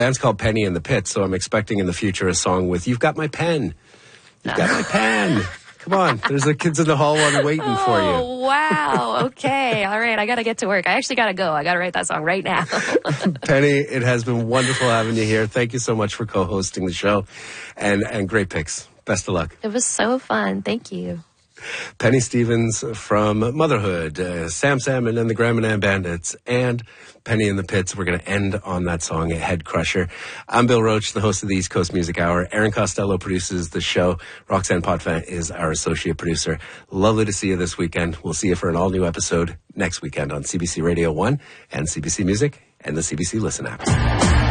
band's called Penny in the Pit, so I'm expecting in the future a song with "You've Got My Pen, You've Got My Pen." Come on, there's the Kids in the Hall one waiting for you. Oh, wow. Okay. All right. I got to get to work. I actually got to go. I got to write that song right now. Penny, it has been wonderful having you here. Thank you so much for co-hosting the show, and great picks. Best of luck. It was so fun. Thank you. Penny Stevens from Motherhood, Sam Salmon and the Graham Bandits, and Penny in the Pits. We're going to end on that song, Head Crusher. I'm Bill Roach, the host of the East Coast Music Hour. Aaron Costello produces the show. Roxanne Potvin is our associate producer. Lovely to see you this weekend. We'll see you for an all-new episode next weekend on CBC Radio 1 and CBC Music and the CBC Listen app.